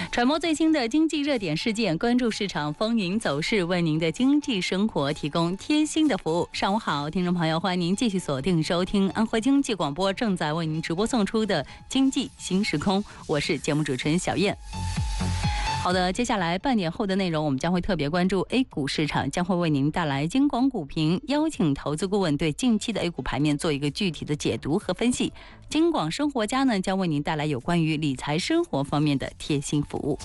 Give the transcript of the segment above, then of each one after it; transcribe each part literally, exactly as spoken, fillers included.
揣摩最新的经济热点事件，关注市场风云走势，为您的经济生活提供贴心的服务。上午好，听众朋友，欢迎您继续锁定收听安徽经济广播正在为您直播送出的经济新时空，我是节目主持人小燕。好的，接下来半点后的内容，我们将会特别关注 A 股市场，将会为您带来京广股评，邀请投资顾问对近期的 A 股盘面做一个具体的解读和分析。京广生活家呢，将为您带来有关于理财生活方面的贴心服务。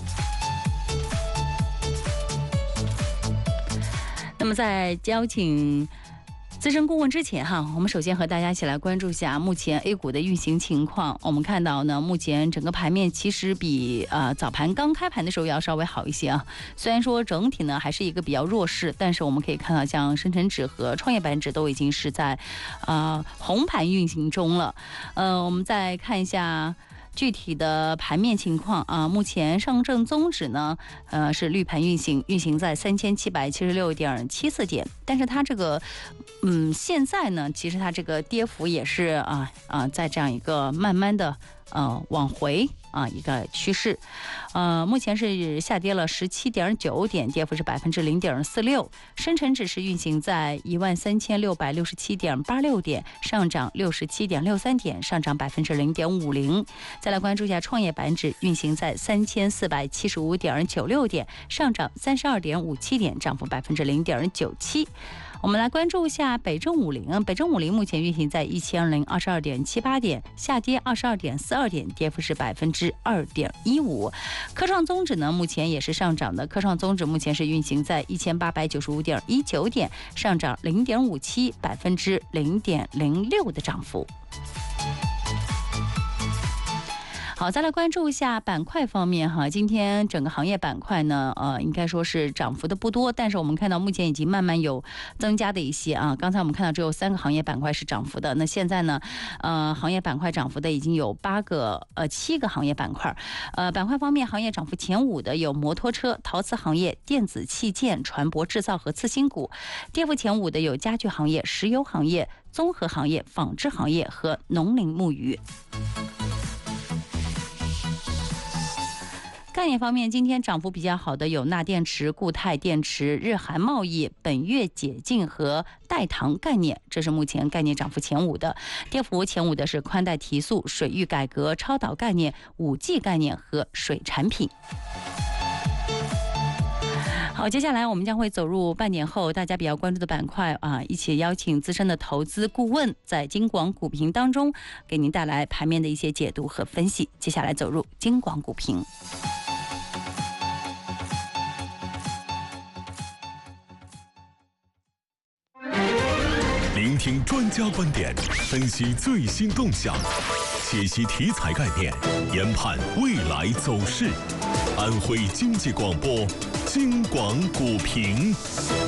那么在邀请资深顾问之前哈，我们首先和大家一起来关注一下目前 A 股的运行情况。我们看到呢，目前整个盘面其实比呃早盘刚开盘的时候要稍微好一些啊。虽然说整体呢还是一个比较弱势，但是我们可以看到，像深成指和创业板指都已经是在呃红盘运行中了。呃，我们再看一下具体的盘面情况啊，目前上证综指呢，呃是绿盘运行，运行在三千七百七十六点七四点，但是它这个，嗯，现在呢，其实它这个跌幅也是啊啊，在这样一个慢慢的呃往回啊一个趋势，呃，目前是下跌了十七点九点，跌幅是百分之零点四六。深成指是运行在一万三千六百六十七点八六点，上涨六十七点六三点，上涨百分之零点五零。再来关注一下创业板指，运行在三千四百七十五点九六点，上涨三十二点五七点，涨幅百分之零点九七。我们来关注一下北证五零，北证五零目前运行在一千零二十二点七八点，下跌二十二点四二点，跌幅是百分之二点一五。科创综指呢，目前也是上涨的，科创综指目前是运行在一千八百九十五点一九点，上涨零点五七，百分之零点零六的涨幅。好，再来关注一下板块方面哈。今天整个行业板块呢，呃，应该说是涨幅的不多，但是我们看到目前已经慢慢有增加的一些啊。刚才我们看到只有三个行业板块是涨幅的，那现在呢，呃，行业板块涨幅的已经有八个呃七个行业板块。呃，板块方面，行业涨幅前五的有摩托车、陶瓷行业、电子器件、船舶制造和次新股；跌幅前五的有家具行业、石油行业、综合行业、纺织行业和农林牧渔。概念方面，今天涨幅比较好的有钠电池、固态电池、日韩贸易、本月解禁和代糖概念，这是目前概念涨幅前五的。跌幅前五的是宽带提速、水域改革、超导概念、五 G 概念和水产品。好，接下来我们将会走入半点后大家比较关注的板块啊，一起邀请资深的投资顾问在京广股评当中给您带来盘面的一些解读和分析。接下来走入京广股评。 聆听专家观点，分析最新动向，解析题材概念，研判未来走势。安徽经济广播，京广股评。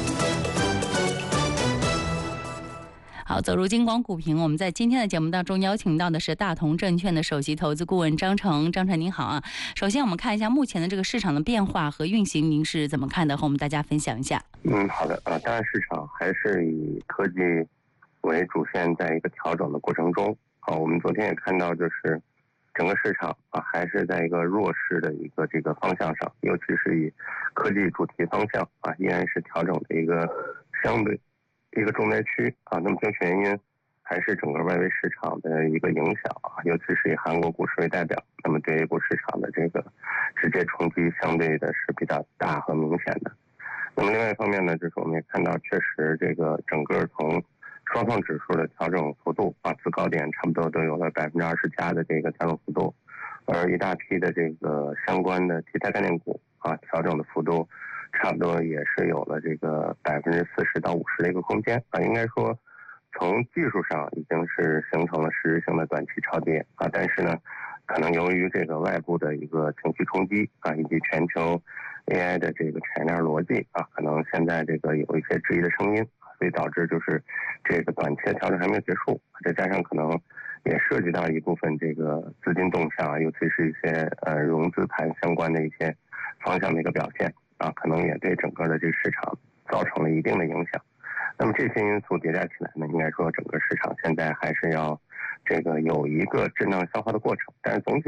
好，走入京广股评，我们在今天的节目当中邀请到的是大同证券的首席投资顾问张成。张成您好啊，首先我们看一下目前的这个市场的变化和运行，您是怎么看的？和我们大家分享一下。 嗯，好的，呃，当然市场还是以科技为主线，在一个调整的过程中啊，我们昨天也看到，就是整个市场啊还是在一个弱势的一个这个方向上，尤其是以科技主题方向啊，依然是调整的一个相对一个重灾区啊。那么究其原因，还是整个外围市场的一个影响啊，尤其是以韩国股市为代表，那么对 A 股市场的这个直接冲击相对的是比较大和明显的。那么另外一方面呢，就是我们也看到，确实这个整个从双创指数的调整幅度啊，自高点差不多都有了百分之二十加的这个调整幅度，而一大批的这个相关的题材概念股啊，调整的幅度差不多也是有了这个百分之四十到五十的一个空间啊。应该说，从技术上已经是形成了实质性的短期超跌啊，但是呢，可能由于这个外部的一个情绪冲击啊，以及全球 A I 的这个产业链逻辑啊，可能现在这个有一些质疑的声音，所以导致就是这个短期的调整还没有结束，再加上可能也涉及到一部分这个资金动向，尤其是一些呃融资盘相关的一些方向的一个表现啊，可能也对整个的这个市场造成了一定的影响。那么这些因素叠加起来呢，应该说整个市场现在还是要这个有一个震荡消化的过程，但是总体